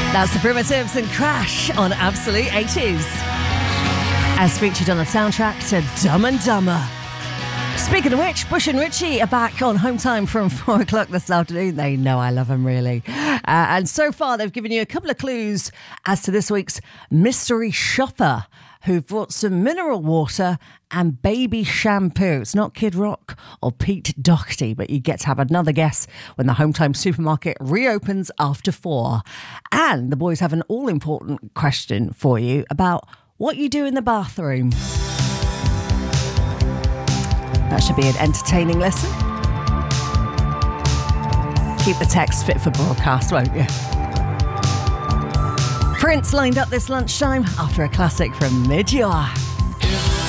That's the Primitives and Crash on Absolute 80s. As featured on the soundtrack to Dumb and Dumber. Speaking of which, Bush and Richie are back on Home Time from 4 o'clock this afternoon. They know I love them, really. And so far, they've given you a couple of clues as to this week's mystery shopper who brought some mineral water and baby shampoo. It's not Kid Rock or Pete Doherty, but you get to have another guess when the Home Time supermarket reopens after 4. And the boys have an all-important question for you about what you do in the bathroom. That should be an entertaining listen. Keep the text fit for broadcast, won't you? Prince lined up this lunchtime after a classic from Midjour.